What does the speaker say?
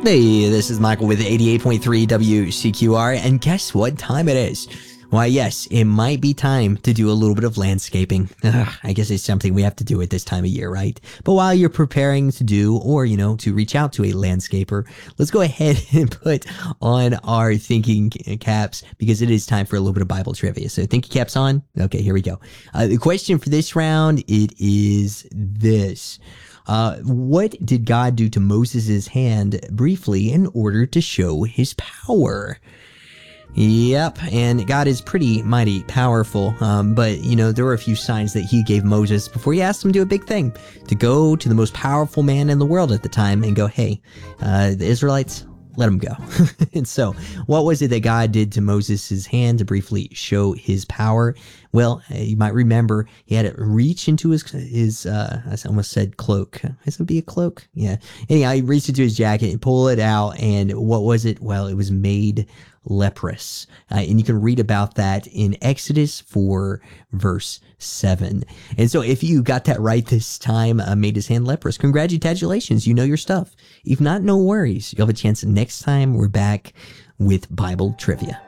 Hey, this is Michael with 88.3 WCQR, and guess what time it is? Why, yes, it might be time to do a little bit of landscaping. I guess it's something we have to do at this time of year, right? But while you're preparing to do, or, to reach out to a landscaper, let's go ahead and put on our thinking caps, because it is time for a little bit of Bible trivia. So thinking caps on. Okay, here we go. The question for this round, it is this. What did God do to Moses' hand briefly in order to show his power? Yep, and God is pretty mighty powerful, but, there were a few signs that he gave Moses before he asked him to do a big thing, to go to the most powerful man in the world at the time and go, hey, the Israelites, let them go. And so, what was it that God did to Moses' hand to briefly show his power? Well, you might remember he had to reach into his I almost said cloak. This would be a cloak? Yeah. Anyhow, he reached into his jacket and pulled it out, and what was it? Well, it was made leprous. And you can read about that in Exodus 4, verse 7. And so if you got that right this time, made his hand leprous, congratulations, you know your stuff. If not, no worries. You'll have a chance next time we're back with Bible trivia.